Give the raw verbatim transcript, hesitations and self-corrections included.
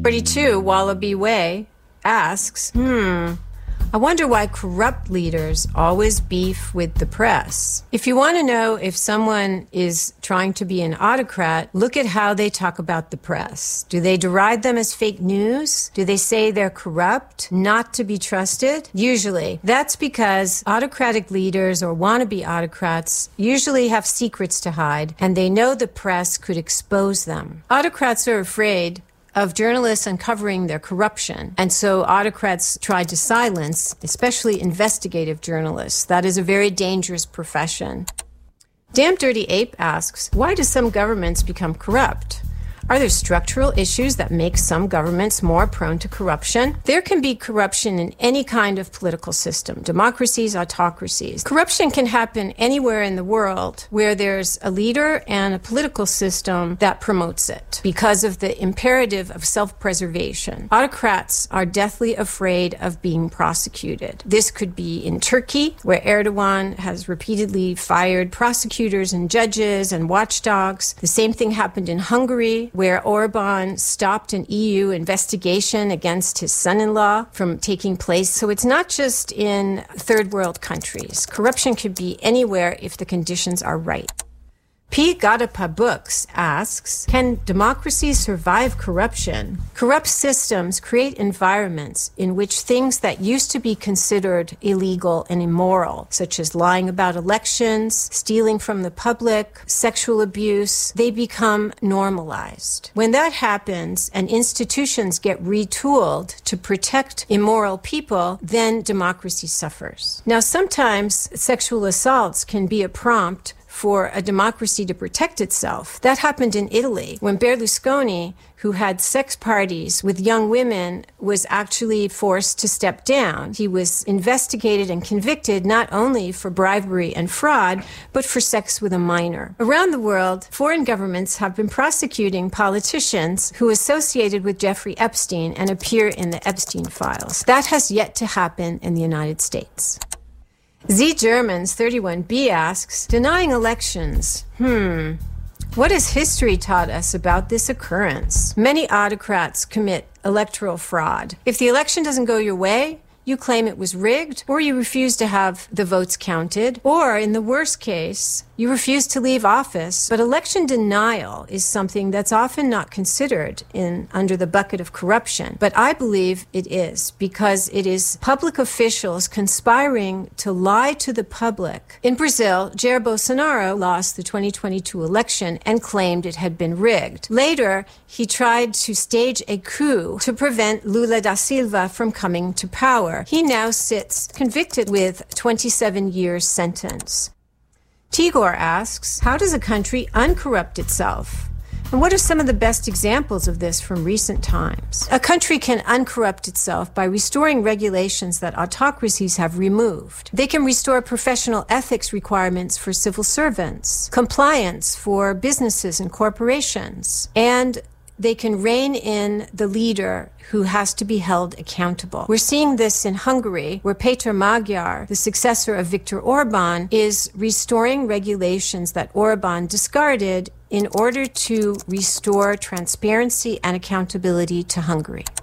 forty-two, Wallaby Way asks, hmm, I wonder why corrupt leaders always beef with the press. If you want to know if someone is trying to be an autocrat, look at how they talk about the press. Do they deride them as fake news? Do they say they're corrupt, not to be trusted? Usually. That's because autocratic leaders or wannabe autocrats usually have secrets to hide, and they know the press could expose them. Autocrats are afraid of journalists uncovering their corruption. And so autocrats tried to silence, especially investigative journalists. That is a very dangerous profession. Damn Dirty Ape asks, why do some governments become corrupt? Are there structural issues that make some governments more prone to corruption? There can be corruption in any kind of political system, democracies, autocracies. Corruption can happen anywhere in the world where there's a leader and a political system that promotes it because of the imperative of self-preservation. Autocrats are deathly afraid of being prosecuted. This could be in Turkey, where Erdogan has repeatedly fired prosecutors and judges and watchdogs. The same thing happened in Hungary, where Orban stopped an E U investigation against his son-in-law from taking place. So it's not just in third world countries. Corruption could be anywhere if the conditions are right. P. Gadapa Books asks, can democracy survive corruption? Corrupt systems create environments in which things that used to be considered illegal and immoral, such as lying about elections, stealing from the public, sexual abuse, they become normalized. When that happens and institutions get retooled to protect immoral people, then democracy suffers. Now, sometimes sexual assaults can be a prompt for a democracy to protect itself. That happened in Italy when Berlusconi, who had sex parties with young women, was actually forced to step down. He was investigated and convicted not only for bribery and fraud, but for sex with a minor. Around the world, foreign governments have been prosecuting politicians who associated with Jeffrey Epstein and appear in the Epstein files. That has yet to happen in the United States. Z Germans thirty-one B asks, denying elections, hmm, what has history taught us about this occurrence? Many autocrats commit electoral fraud. If the election doesn't go your way, you claim it was rigged, or you refuse to have the votes counted, or in the worst case, you refuse to leave office. But election denial is something that's often not considered in under the bucket of corruption. But I believe it is, because it is public officials conspiring to lie to the public. In Brazil, Jair Bolsonaro lost the twenty twenty-two election and claimed it had been rigged. Later, he tried to stage a coup to prevent Lula da Silva from coming to power. He now sits convicted with twenty-seven years sentence. Tigor asks, how does a country uncorrupt itself? And what are some of the best examples of this from recent times? A country can uncorrupt itself by restoring regulations that autocracies have removed. They can restore professional ethics requirements for civil servants, compliance for businesses and corporations, and they can rein in the leader who has to be held accountable. We're seeing this in Hungary, where Péter Magyar, the successor of Viktor Orban, is restoring regulations that Orban discarded in order to restore transparency and accountability to Hungary.